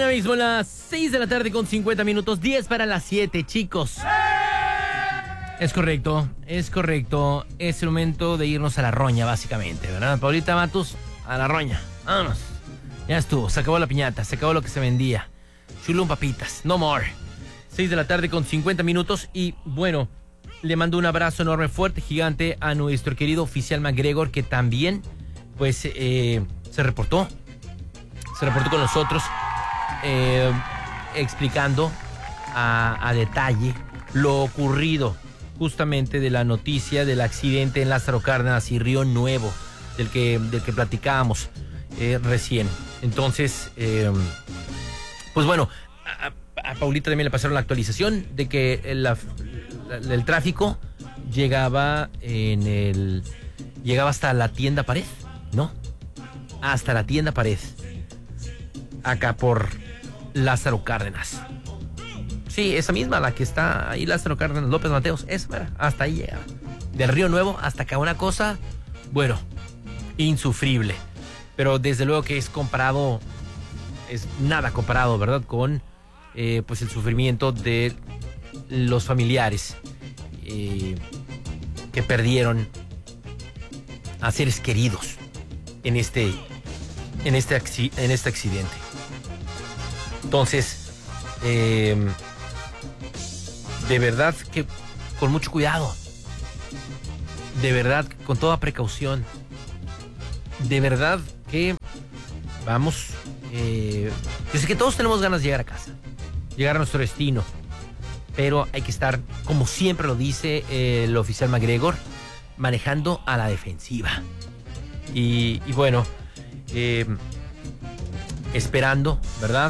Ya mismo las 6 de la tarde con 50 minutos, 10 para las 7, chicos. Es correcto. Es el momento de irnos a la roña, básicamente, ¿verdad? Paulita Matus, a la roña. Vámonos. Ya estuvo, se acabó la piñata, se acabó lo que se vendía. Chulum papitas, no more. 6 de la tarde con 50 minutos y bueno, le mando un abrazo enorme, fuerte, gigante a nuestro querido oficial McGregor, que también, pues, se reportó con nosotros, explicando a detalle lo ocurrido justamente de la noticia del accidente en Lázaro Cárdenas y Río Nuevo, del que platicábamos recién. Entonces, pues bueno, a Paulita también le pasaron la actualización de que el tráfico llegaba hasta la tienda Pared, ¿no? Hasta la tienda Pared, acá por Lázaro Cárdenas. Sí, esa misma, la que está ahí, Lázaro Cárdenas, López Mateos, esa, hasta ahí llega. Del Río Nuevo hasta acá, una cosa, bueno, insufrible. Pero desde luego que es nada comparado, ¿verdad? Con pues el sufrimiento de los familiares que perdieron a seres queridos en este accidente. Entonces, de verdad que con mucho cuidado, de verdad con toda precaución, de verdad que vamos, yo sé que todos tenemos ganas de llegar a casa, llegar a nuestro destino, pero hay que estar, como siempre lo dice el oficial McGregor, manejando a la defensiva. Y bueno, esperando, ¿verdad?,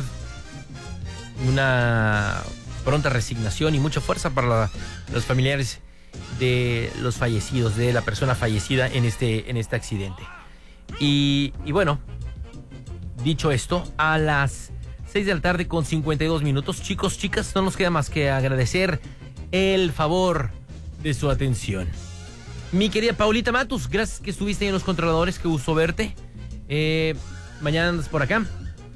una pronta resignación y mucha fuerza para los familiares de los fallecidos, de la persona fallecida en este accidente. Y bueno, dicho esto, a las 6 de la tarde con 52 minutos, chicos, chicas, no nos queda más que agradecer el favor de su atención. Mi querida Paulita Matus, gracias que estuviste ahí en los controladores, qué gusto verte. Mañana andas por acá.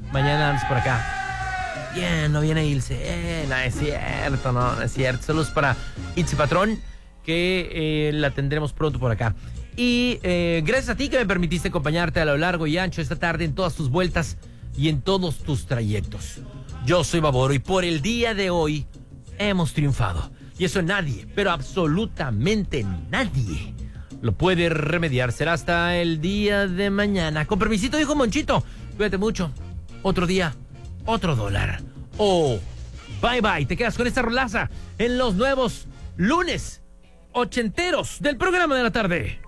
Bien, no viene Ilse. No es cierto. Saludos para Ilse Patrón, que la tendremos pronto por acá. Y gracias a ti que me permitiste acompañarte a lo largo y ancho esta tarde en todas tus vueltas y en todos tus trayectos. Yo soy Baboro y por el día de hoy hemos triunfado. Y eso nadie, pero absolutamente nadie lo puede remediar. Será hasta el día de mañana. Con permisito, dijo Monchito. Cuídate mucho. Otro día, otro dólar. Bye bye. Te quedas con esta rolaza en los nuevos lunes ochenteros del programa de la tarde.